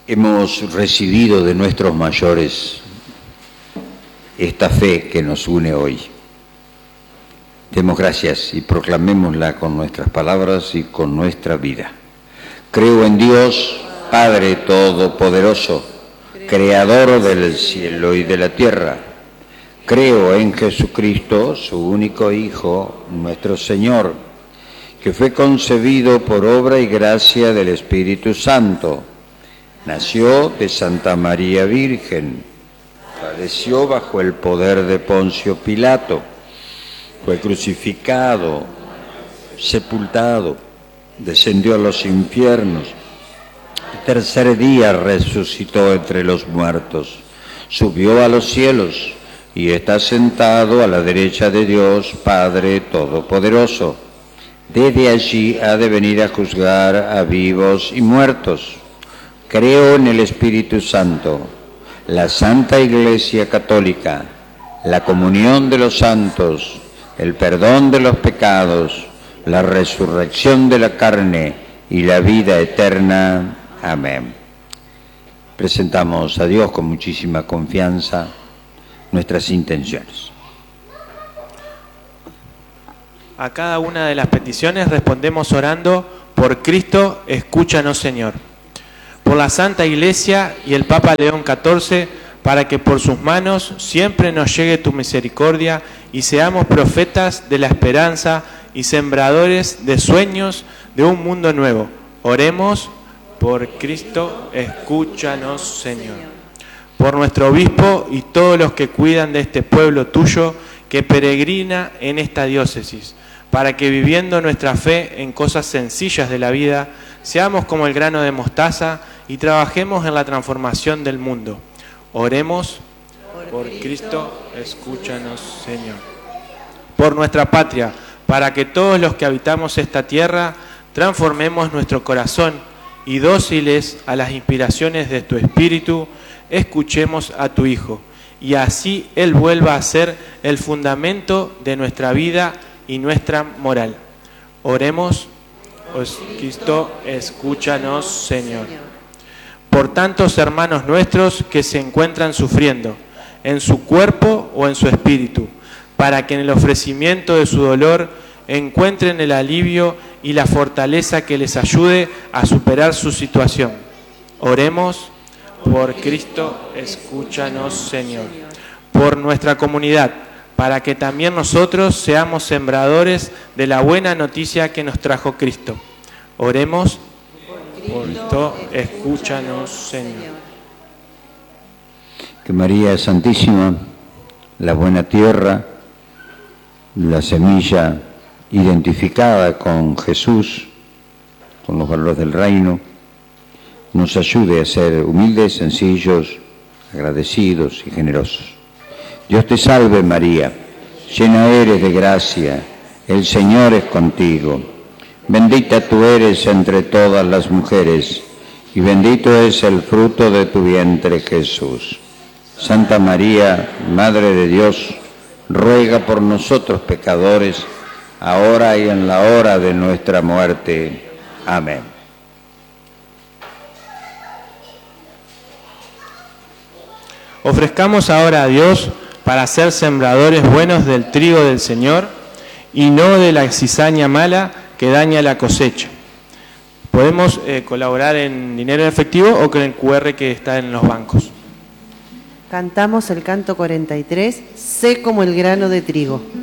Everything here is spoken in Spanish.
Hemos recibido de nuestros mayores esta fe que nos une hoy. Demos gracias y proclamémosla con nuestras palabras y con nuestra vida. Creo en Dios, Padre Todopoderoso, Creador del cielo y de la tierra. Creo en Jesucristo, su único Hijo, nuestro Señor, que fue concebido por obra y gracia del Espíritu Santo. Nació de Santa María Virgen, padeció bajo el poder de Poncio Pilato, fue crucificado, sepultado, descendió a los infiernos, el tercer día resucitó entre los muertos, subió a los cielos y está sentado a la derecha de Dios, Padre Todopoderoso. Desde allí ha de venir a juzgar a vivos y muertos. Creo en el Espíritu Santo, la Santa Iglesia Católica, la comunión de los santos, el perdón de los pecados, la resurrección de la carne y la vida eterna. Amén. Presentamos a Dios con muchísima confianza nuestras intenciones. A cada una de las peticiones respondemos orando: por Cristo, escúchanos, Señor. Por la Santa Iglesia y el Papa León XIV, para que por sus manos siempre nos llegue tu misericordia y seamos profetas de la esperanza y sembradores de sueños de un mundo nuevo. Oremos: por Cristo, escúchanos, Señor. Por nuestro obispo y todos los que cuidan de este pueblo tuyo que peregrina en esta diócesis, para que viviendo nuestra fe en cosas sencillas de la vida, seamos como el grano de mostaza y trabajemos en la transformación del mundo. Oremos: por Cristo, escúchanos, Señor. Por nuestra patria, para que todos los que habitamos esta tierra transformemos nuestro corazón y dóciles a las inspiraciones de tu Espíritu, escuchemos a tu Hijo, y así Él vuelva a ser el fundamento de nuestra vida y nuestra moral. Oremos: por Cristo, escúchanos, Señor. Por tantos hermanos nuestros que se encuentran sufriendo, en su cuerpo o en su espíritu, para que en el ofrecimiento de su dolor encuentren el alivio y la fortaleza que les ayude a superar su situación. Oremos: por Cristo, escúchanos, Señor. Por nuestra comunidad, para que también nosotros seamos sembradores de la buena noticia que nos trajo Cristo. Oremos: por Cristo, escúchanos, Señor. Que María Santísima, la buena tierra, la semilla identificada con Jesús, con los valores del reino, nos ayude a ser humildes, sencillos, agradecidos y generosos. Dios te salve María, llena eres de gracia, el Señor es contigo. Bendita tú eres entre todas las mujeres, y bendito es el fruto de tu vientre, Jesús. Santa María, Madre de Dios, ruega por nosotros pecadores, ahora y en la hora de nuestra muerte. Amén. Ofrezcamos ahora a Dios para ser sembradores buenos del trigo del Señor y no de la cizaña mala que daña la cosecha. Podemos colaborar en dinero en efectivo o con el QR que está en los bancos. Cantamos el canto 43, Sé como el grano de trigo.